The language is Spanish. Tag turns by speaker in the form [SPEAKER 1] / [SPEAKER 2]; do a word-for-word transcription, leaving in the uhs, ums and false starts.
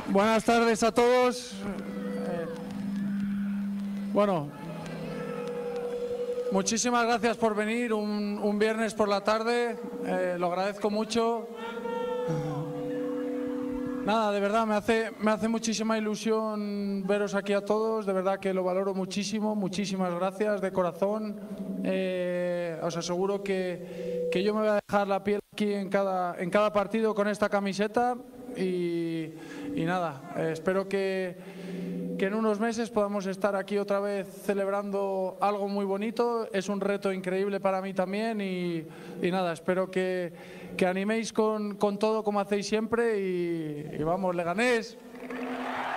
[SPEAKER 1] Buenas tardes a todos. Eh, bueno, muchísimas gracias por venir un, un viernes por la tarde. Eh, lo agradezco mucho. Nada, de verdad, me hace, me hace muchísima ilusión veros aquí a todos. De verdad que lo valoro muchísimo. Muchísimas gracias de corazón. Eh, os aseguro que, que yo me voy a dejar la piel aquí en cada, en cada partido con esta camiseta. Y, y nada, eh, espero que, que en unos meses podamos estar aquí otra vez celebrando algo muy bonito. Es un reto increíble para mí también y, y nada, espero que, que animéis con, con todo como hacéis siempre y, y vamos, Leganés.